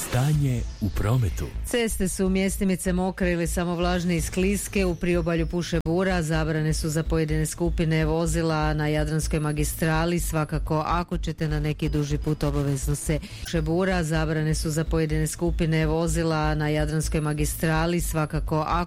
Stanje u prometu. Ceste su mjestimice mokre ili samo vlažne i skliske, u priobalju puše bura, zabrane su za pojedine skupine vozila na Jadranskoj magistrali, svakako ako ćete na neki duži put obavezno se puše bura, zabrane su za pojedine skupine vozila na Jadranskoj magistrali, svakako ako